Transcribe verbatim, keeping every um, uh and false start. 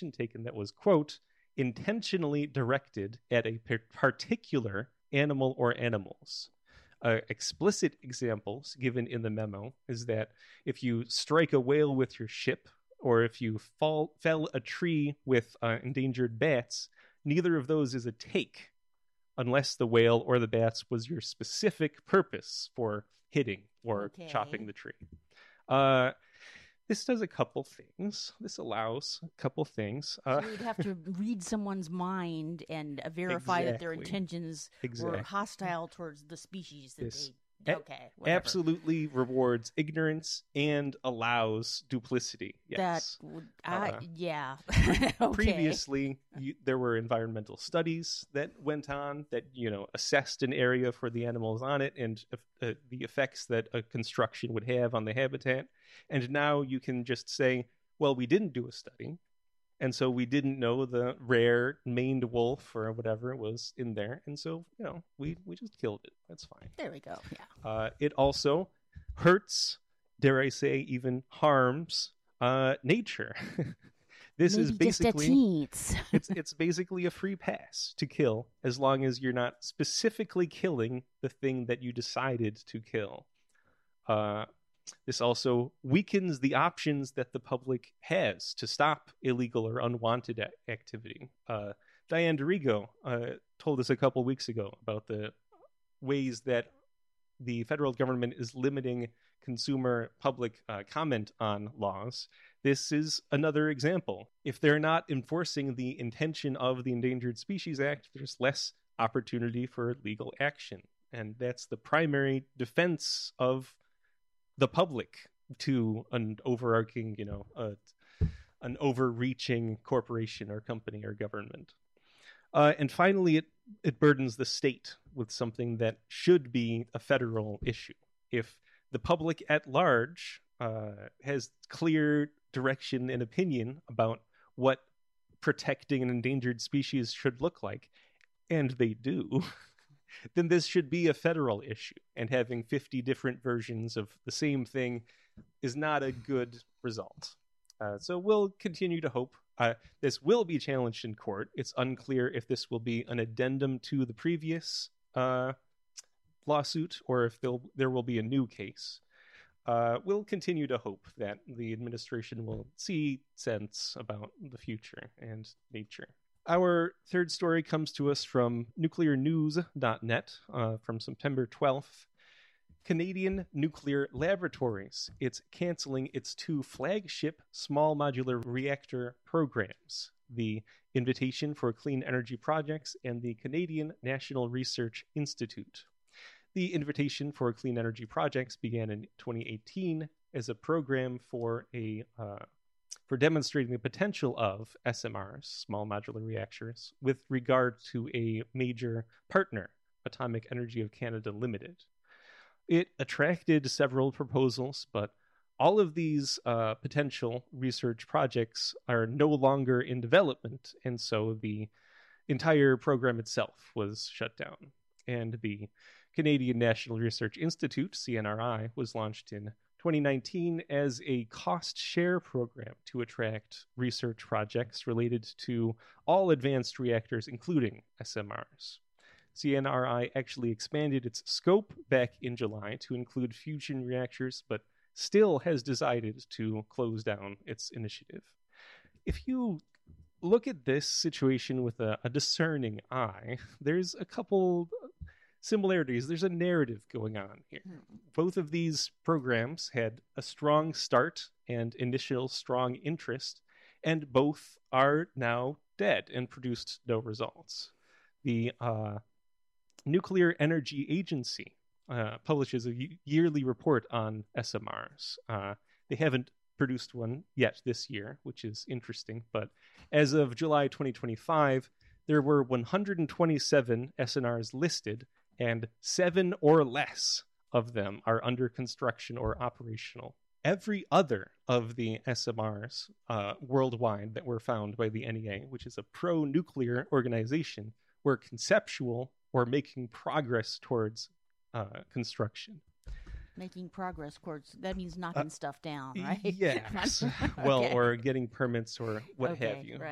action taken that was, quote, intentionally directed at a particular animal or animals. Uh, explicit examples given in the memo is that if you strike a whale with your ship, or if you fall, fell a tree with uh, endangered bats, neither of those is a take unless the whale or the bats was your specific purpose for hitting or Okay. chopping the tree. Uh, this does a couple things. This allows a couple things. Uh, So you'd have to read someone's mind and uh, verify that their Exactly. intentions Exactly. were hostile towards the species that This they... a- Okay, whatever. absolutely rewards ignorance and allows duplicity. That Yes. would... I, Uh, yeah. Okay. Previously, you, there were environmental studies that went on that, you know, assessed an area for the animals on it and uh, the effects that a construction would have on the habitat. And now you can just say, well, we didn't do a study, and so we didn't know the rare maned wolf or whatever was in there, and so, you know, we, we just killed it. That's fine. There we go, yeah. Uh, it also hurts, dare I say, even harms uh, nature. This Maybe is just a basically teens. it's it's basically a free pass to kill as long as you're not specifically killing the thing that you decided to kill. Uh, this also weakens the options that the public has to stop illegal or unwanted a- activity. Uh, Diane DeRigo uh, told us a couple weeks ago about the ways that the federal government is limiting consumer public uh, comment on laws. This is another example. If they're not enforcing the intention of the Endangered Species Act, there's less opportunity for legal action. And that's the primary defense of the public to an overarching, you know, uh, an overreaching corporation or company or government. Uh, and finally, it, it burdens the state with something that should be a federal issue. If the public at large uh, has clear direction and opinion about what protecting an endangered species should look like, and they do, then this should be a federal issue. And having fifty different versions of the same thing is not a good result. Uh, so we'll continue to hope. Uh, this will be challenged in court. It's unclear if this will be an addendum to the previous uh, lawsuit or if there will be a new case. Uh, we'll continue to hope that the administration will see sense about the future and nature. Our third story comes to us from nuclear news dot net uh, from September twelfth. Canadian Nuclear Laboratories. It's canceling its two flagship small modular reactor programs, the Invitation for Clean Energy Projects and the Canadian National Research Institute. The Invitation for Clean Energy Projects began in twenty eighteen as a program for a uh, for demonstrating the potential of S M Rs, small modular reactors, with regard to a major partner, Atomic Energy of Canada Limited. It attracted several proposals, but all of these uh, potential research projects are no longer in development, and so the entire program itself was shut down. And the Canadian National Research Institute, C N R I, was launched in twenty nineteen as a cost share program to attract research projects related to all advanced reactors, including S M Rs. C N R I actually expanded its scope back in July to include fusion reactors, but still has decided to close down its initiative. If you look at this situation with a, a discerning eye, there's a couple similarities. There's a narrative going on here. Both of these programs had a strong start and initial strong interest, and both are now dead and produced no results. The uh, Nuclear Energy Agency uh, publishes a y- yearly report on S M Rs. Uh, they haven't produced one yet this year, which is interesting, but as of July twenty twenty-five, there were one hundred twenty-seven S M Rs listed, and seven or less of them are under construction or operational. Every other of the S M Rs uh, worldwide that were found by the N E A, which is a pro-nuclear organization, were conceptual or making progress towards uh, construction. Making progress towards, that means knocking Uh, stuff down, right? Yes. Well, Okay. or getting permits or what Okay, have you. right.